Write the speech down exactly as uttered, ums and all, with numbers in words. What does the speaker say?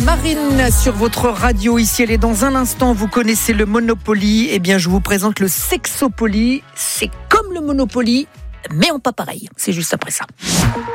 Marine sur votre radio. Ici, elle est dans un instant. Vous connaissez le Monopoly. Eh bien, je vous présente le Sexopoly. C'est comme le Monopoly, mais en pas pareil. C'est juste après ça.